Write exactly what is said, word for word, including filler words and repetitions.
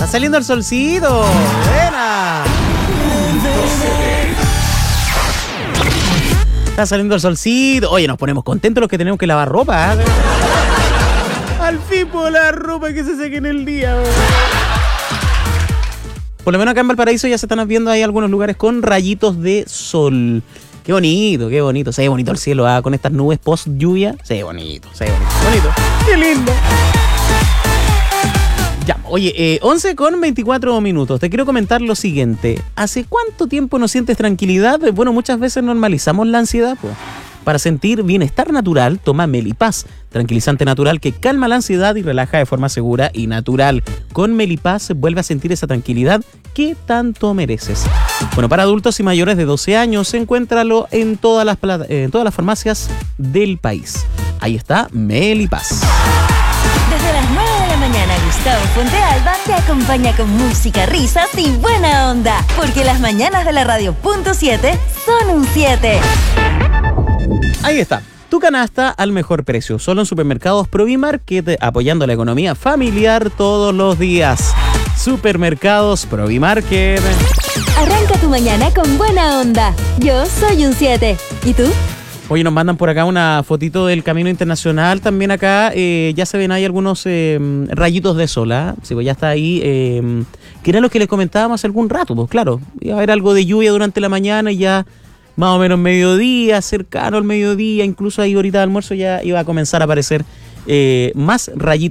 Está saliendo el solcito. Buena. Está saliendo el solcito. Oye, nos ponemos contentos los que tenemos que lavar ropa. ¿eh? Al fin por la ropa que se seque en el día. ¿eh? Por lo menos acá en Valparaíso ya se están viendo ahí algunos lugares con rayitos de sol. Qué bonito, qué bonito. Se ve bonito el cielo, ¿ah? Con estas nubes post lluvia. Se ve bonito, se ve bonito. Bonito. Qué lindo. Ya, oye, eh, once con veinticuatro minutos. Te quiero comentar lo siguiente. ¿Hace cuánto tiempo no sientes tranquilidad? Bueno, muchas veces normalizamos la ansiedad, pues. Para sentir bienestar natural, toma Melipaz, tranquilizante natural que calma la ansiedad y relaja de forma segura y natural. Con Melipaz vuelve a sentir esa tranquilidad que tanto mereces. Bueno, para adultos y mayores de doce años, encuéntralo en todas las, en todas las farmacias del país. Ahí está Melipaz. Desde las nueve de la mañana, Gustavo Fuentealba te acompaña con música, risas y buena onda. Porque las mañanas de la radio punto siete son un siete. Ahí está. Tu canasta al mejor precio. Solo en Supermercados Provimarket, apoyando la economía familiar todos los días. Supermercados Provimarket. Arranca tu mañana con buena onda. Yo soy un siete. ¿Y tú? Oye, nos mandan por acá una fotito del Camino Internacional. También acá eh, ya se ven ahí algunos eh, rayitos de sol. ¿eh? Sí, pues ya está ahí. Eh, que era lo que les comentábamos hace algún rato. Pues claro, iba a haber algo de lluvia durante la mañana y ya más o menos mediodía, cercano al mediodía. Incluso ahí ahorita de almuerzo ya iba a comenzar a aparecer eh, más rayitos.